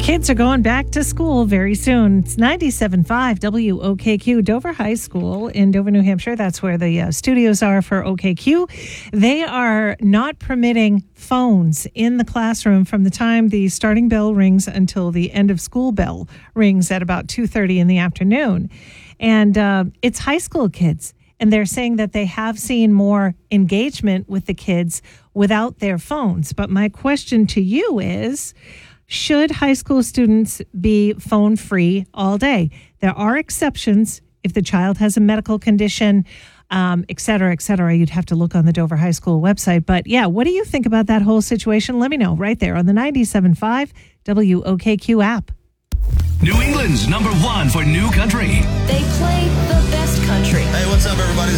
Kids are going back to school very soon. It's 97.5 WOKQ, Dover High School in Dover, New Hampshire. That's where the studios are for OKQ. They are not permitting phones in the classroom from the time the starting bell rings until the end of school bell rings at about 2:30 in the afternoon. And it's high school kids. And they're saying that they have seen more engagement with the kids without their phones. But my question to you is, should high school students be phone-free all day? There are exceptions if the child has a medical condition, et cetera, et cetera. You'd have to look on the Dover High School website. But yeah, what do you think about that whole situation? Let me know right there on the 97.5 WOKQ app. New England's #1 for new country. They play the best country. Hey, what's up, everybody?